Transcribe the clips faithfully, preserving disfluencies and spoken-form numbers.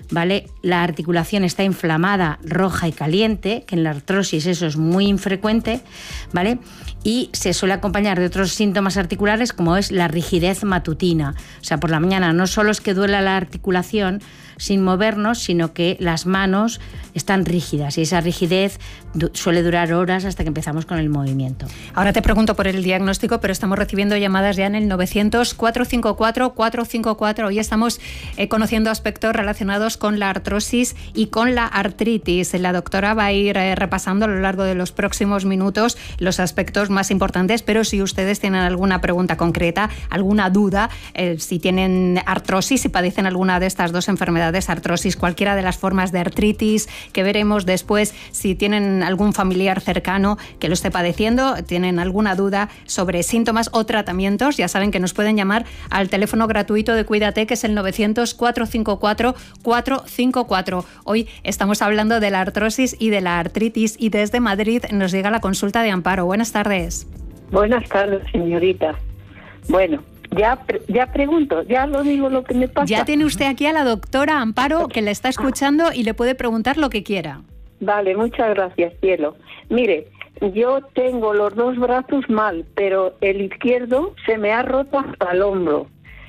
¿vale? La articulación está inflamada, roja y caliente, que en la artrosis eso es muy infrecuente, ¿vale? Y se suele acompañar de otros síntomas articulares como es la rigidez matutina. O sea, por la mañana no solo es que duela la articulación sin movernos, sino que las manos están rígidas y esa rigidez du- suele durar horas hasta que empezamos con el movimiento. Ahora te pregunto por el diagnóstico, pero estamos recibiendo llamadas ya en el novecientos, cuatrocientos cincuenta y cuatro, cuatrocientos cincuenta y cuatro. Hoy estamos eh, conociendo aspectos relacionados con la artrosis y con la artritis. La doctora va a ir eh, repasando a lo largo de los próximos minutos los aspectos más importantes, pero si ustedes tienen alguna pregunta concreta, alguna duda, eh, si tienen artrosis, si padecen alguna de estas dos enfermedades, artrosis, cualquiera de las formas de artritis que veremos después, si tienen algún familiar cercano que lo esté padeciendo, tienen alguna duda sobre síntomas o tratamientos, ya saben que nos pueden llamar al teléfono gratuito de Cuídate, que es el novecientos, cuatrocientos cincuenta y cuatro, cuatrocientos cincuenta y cuatro. Hoy estamos hablando de la artrosis y de la artritis y desde Madrid nos llega la consulta de Amparo. Buenas tardes. Buenas tardes, señorita. Bueno, ya ya pregunto, ya lo digo lo que me pasa. Ya tiene usted aquí a la doctora Amparo que le está escuchando y le puede preguntar lo que quiera. Vale, muchas gracias, cielo. Mire, yo tengo los dos brazos mal, pero el izquierdo se me ha roto hasta el hombro.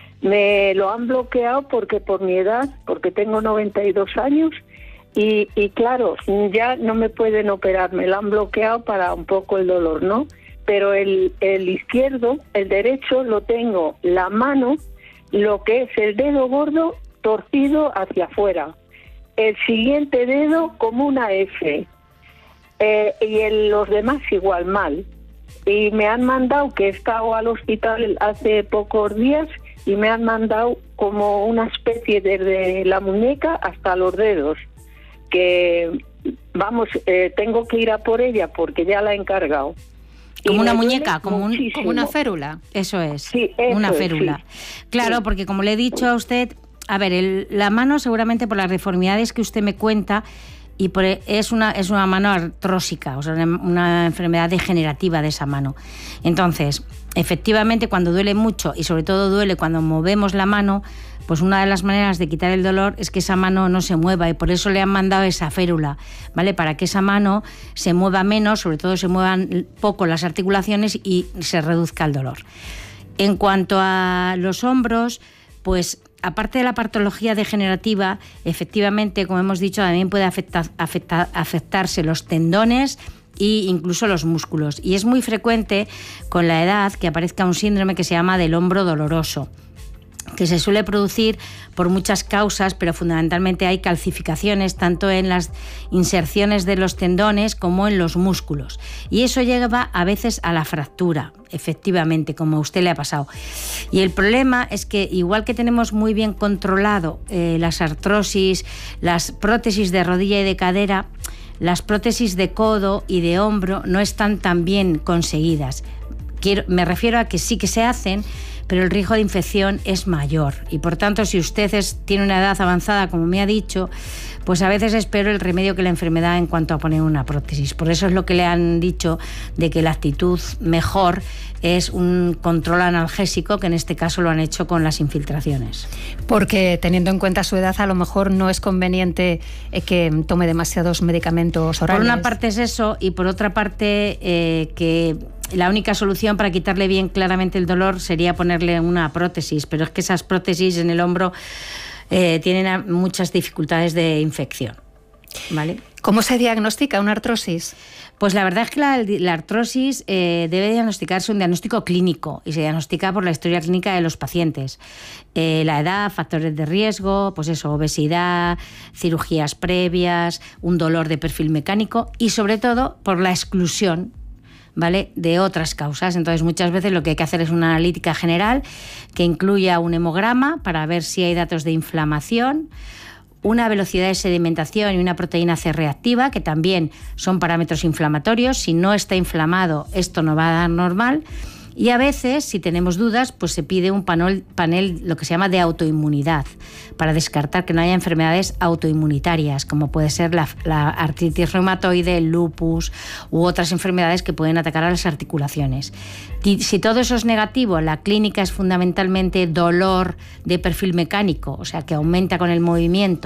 Me lo han bloqueado porque por mi edad, porque tengo noventa y dos años, y, y claro, ya no me pueden operar, me lo han bloqueado para un poco el dolor, ¿no? Pero el, el izquierdo, el derecho, lo tengo la mano, lo que es el dedo gordo, torcido hacia afuera. El siguiente dedo como una F. Eh, y el, los demás igual, mal. Y me han mandado, que he estado al hospital hace pocos días, y me han mandado como una especie desde la muñeca hasta los dedos. Que, vamos, eh, tengo que ir a por ella porque ya la he encargado. Como una muñeca, como, un, como una férula. Eso es, sí, eso una es, férula. Sí. Claro, sí. porque como le he dicho a usted, a ver, el, la mano seguramente por las deformidades que usted me cuenta, y por, es, una, es una mano artrósica, o sea, una, una enfermedad degenerativa de esa mano. Entonces, efectivamente, cuando duele mucho, y sobre todo duele cuando movemos la mano, pues una de las maneras de quitar el dolor es que esa mano no se mueva, y por eso le han mandado esa férula, ¿vale? Para que esa mano se mueva menos, sobre todo se muevan poco las articulaciones y se reduzca el dolor. En cuanto a los hombros, pues aparte de la patología degenerativa, efectivamente, como hemos dicho, también puede afectar, afectar, afectarse los tendones e incluso los músculos. Y es muy frecuente con la edad que aparezca un síndrome que se llama del hombro doloroso, que se suele producir por muchas causas, pero fundamentalmente hay calcificaciones tanto en las inserciones de los tendones como en los músculos. Y eso lleva a veces a la fractura, efectivamente, como a usted le ha pasado. Y el problema es que igual que tenemos muy bien controlado eh, las artrosis, las prótesis de rodilla y de cadera, las prótesis de codo y de hombro no están tan bien conseguidas. Quiero, me refiero a que sí que se hacen, pero el riesgo de infección es mayor y por tanto si usted es, tiene una edad avanzada, como me ha dicho, pues a veces es peor el remedio que la enfermedad en cuanto a poner una prótesis. Por eso es lo que le han dicho de que la actitud mejor es un control analgésico, que en este caso lo han hecho con las infiltraciones. Porque teniendo en cuenta su edad, a lo mejor no es conveniente eh, que tome demasiados medicamentos orales. Por una parte es eso, y por otra parte eh, que la única solución para quitarle bien claramente el dolor sería ponerle una prótesis, pero es que esas prótesis en el hombro eh, tienen muchas dificultades de infección, ¿vale? ¿Cómo se diagnostica una artrosis? Pues la verdad es que la, la artrosis eh, debe diagnosticarse un diagnóstico clínico y se diagnostica por la historia clínica de los pacientes. Eh, la edad, factores de riesgo, pues eso, obesidad, cirugías previas, un dolor de perfil mecánico y sobre todo por la exclusión, ¿vale?, de otras causas. Entonces muchas veces lo que hay que hacer es una analítica general que incluya un hemograma para ver si hay datos de inflamación, una velocidad de sedimentación y una proteína C reactiva, que también son parámetros inflamatorios. Si no está inflamado, esto no va a dar normal. Y a veces, si tenemos dudas, pues se pide un panel, panel, lo que se llama de autoinmunidad, para descartar que no haya enfermedades autoinmunitarias, como puede ser la, la artritis reumatoide, el lupus u otras enfermedades que pueden atacar a las articulaciones. Si todo eso es negativo, la clínica es fundamentalmente dolor de perfil mecánico, o sea, que aumenta con el movimiento,